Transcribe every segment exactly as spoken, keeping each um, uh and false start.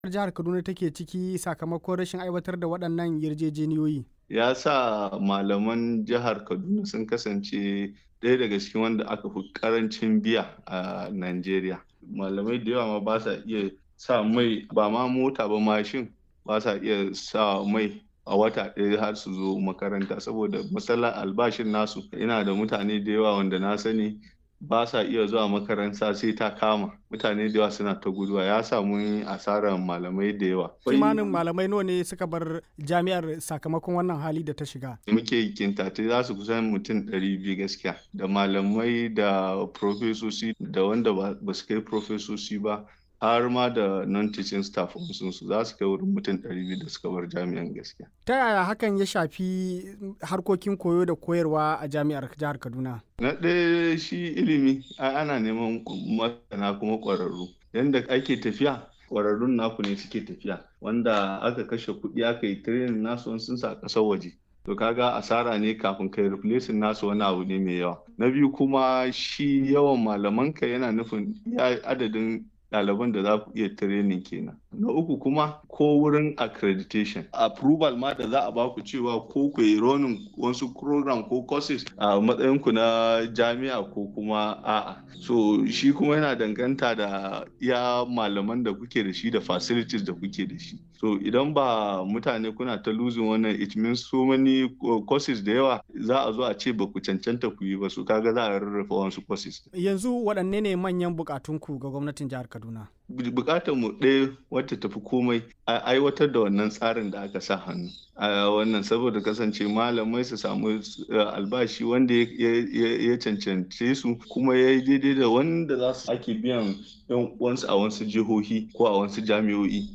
jihar Kaduna take ciki sakamakon rashin aiwatar da waɗannan yarjejeniyoyi? Ya sa malaman jihar Kaduna sun kasance ɗaya daga cikin wanda aka fi ƙarancin biya a Najeriya. Malamai da yawa ma ba sa iya sa mai, ba ma mota ba, mashin ba sa iya sa mai a wata ɗaya har su zo makaranta saboda matsalar albashin nasu. Ina da mutane da yawa wanda na sani ba sa iya zuwa makaranta sai ta kama. Mutane da yawa suna ta guduwa, ya sa mun yi asarar malamai da yawa. Kimanin malamai nawa ne suka bar jami'ar sakamakon wannan hali da ta shiga? Muke kintace za su kusan mutum ɗari biyu gaskiya, da malamai da profesoci da wanda ba su kai profesoci ba, har ma da non-teaching staff sun su za su kai wurin mutum ɗari biyu da suka bar jami'an gaskiya. Ta yaya hakan ya shafi harkokin koyo da koyarwa a jami'ar jihar Kaduna? Na ɗaya shi ilimi ana neman masana kuma ƙwararru. Yanda ake tafiya, ƙwararrun naku ne suke tafiya, wanda aka kashe kuɗi aka yi training nasu sun sa ƙasar waje. To kaga asara ne kafin kai replacing nasu wani abu ne mai yawa. Na biyu kuma shi yawan malamanka yana nufin iya adadin ɗaliban da za ku iya training kenan. Na uku kuma ko wurin accreditation, approval ma da za a ba ku cewa ko ku yi running wasu program ko courses a matsayinku na jami'a ko kuma a'a. So shi kuma yana danganta da iya malaman da kuke da shi da facilities da kuke da shi. So idan ba mutane kuna ta losing wannan, it means so many courses da yawa za a zo a ce ba ku cancanta ku yi ba, su kaga za a rarrafa wasu courses. Yanzu waɗanne ne manyan buƙatunku ga gwamnatin jihar Kaduna? Bukatar mu ɗaya wacce tafi komai a aiwatar da wannan tsarin da aka sa hannu a wannan, saboda kasance malamai su samu albashi wanda ya cancance su kuma ya yi daidai da wanda za su ake biyan yan uwansu a wasu jihohi ko a wasu jami'o'i.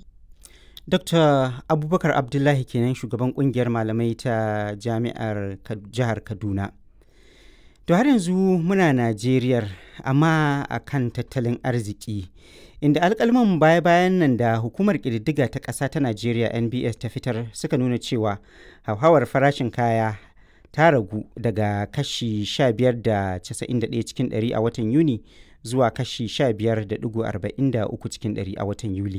Dokta Abubakar Abdullahi kenan, shugaban kungiyar malamai ta jami'ar jihar Kaduna. To har yanzu muna Najeriya, amma a kan tattalin arziki, inda alƙalman baya-bayan nan da hukumar ƙididdiga ta ƙasa ta Najeriya N B S ta fitar suka nuna cewa hauhawar farashin kaya ta ragu daga kashi sha biyar da casa'in da ɗaya cikin ɗari a watan Yuni zuwa kashi sha biyar da ɗigo arba'in da uku cikin ɗari a watan Yuli.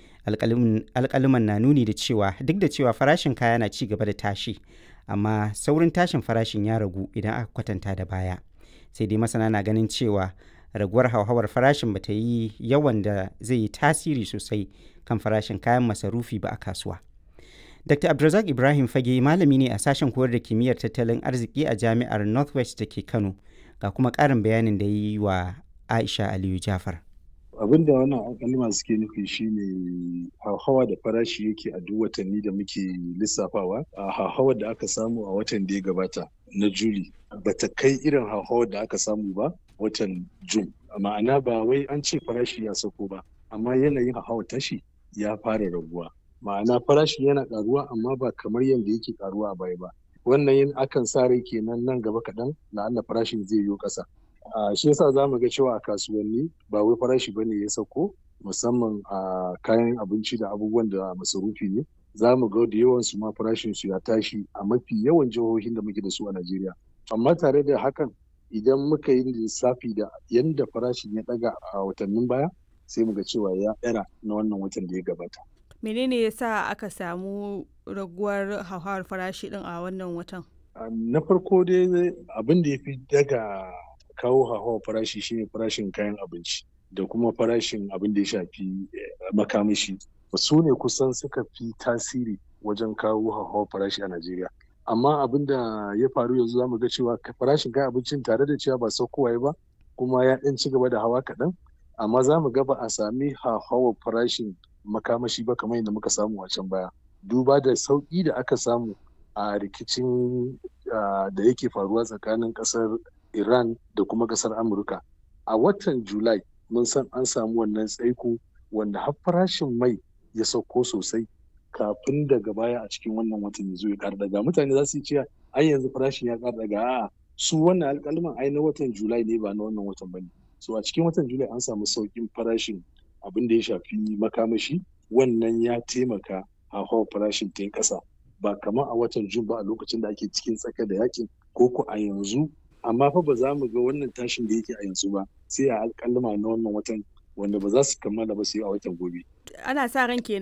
Alƙaluman na nuni da cewa duk da cewa farashin kaya na ci gaba da tashi, amma saurin tashin farashin ya ragu idan aka kwatanta da baya. Sai dai masana na ganin cewa raguwar hauhawar farashin ba ta yi yawan da zai yi tasiri sosai kan farashin kayan masarufi ba a kasuwa. Dokta Abdulrazak Ibrahim Fage malami ne a sashen koyar da kimiyyar tattalin arziki a jami'ar Northwest da ke Kano, ga kuma ƙarin bayanin da yi wa Aisha Aliyu Jafar. Abin da wannan alƙalma suke nufi shine hauhawa da farashi yake a duk watanni da muke lissafawa. A hauhawar da aka samu a watan da ya gabata na Juli bata kai irin hauhawar da aka samu ba watan Jun. Ma'ana ba wai an ce farashi ya sauko ba, amma yanayin hauhawar tashi ya fara raguwa. Ma'ana farashi yana ƙaruwa amma ba kamar yadda yake ƙaruwa a baya ba. Wannan yin akan sa rai kenan nan gaba kaɗan la'alla farashin zai yo ƙasa. Uh, shi yasa za mu ga cewa a kasuwanni ba wai farashi ba ne ya sauko, musamman a uh, kayan abinci da abubuwan da masarufi ne. Za mu ga da yawan su ma farashin su ya tashi a mafi yawan jihohin da muke da su a Najeriya. Amma tare da hakan, idan muka yi lissafi da yanda farashin ya ɗaga a watannin baya, sai mu ga cewa ya ɗara na wannan watan da ya gabata. Menene yasa aka samu raguwar hauhawar farashi din a wannan watan? Uh, na farko dai abin da ya fi daga kawo hauhawar farashi shine farashin kayan abinci da kuma farashin abin da ya shafi makamashi. Su ne kusan suka fi tasiri wajen kawo hauhawar farashi a Najeriya. Amma abin da ya faru yanzu zamu ga cewa farashin kayan abincin tare da cewa ba saukowa ba kuma ya ɗan ci gaba da hawa kaɗan, amma za mu ga ba a sami hauhawar farashin makamashi ba kamar yadda muka samu a can baya. Duba da sauƙi da aka samu a rikicin da yake faruwa tsakanin ƙasar Iran da kuma ƙasar Amurka. A watan Julai mun san an samu wannan tsaiko wanda har farashin mai ya sauko sosai kafin daga baya a cikin wannan watan ya zo ya ƙara daga. Mutane za su yi cewa ai yanzu farashin ya ƙara daga, a'a su wannan alƙalman ai na watan Julai ne ba na wannan watan bane. So a cikin watan Julai an samu sauƙin farashin abin da ya shafi makamashi, wannan ya taimaka hauhawar farashin ta yi ƙasa ba kamar a watan Jun ba a lokacin da ake cikin tsaka da yakin ko ko a yanzu. Amma fa ba za mu ga wannan tashin da yake a yanzu ba sai a alƙalma na wannan watan wanda ba za su kammala ba sai a watan gobe. ana sa ran kenan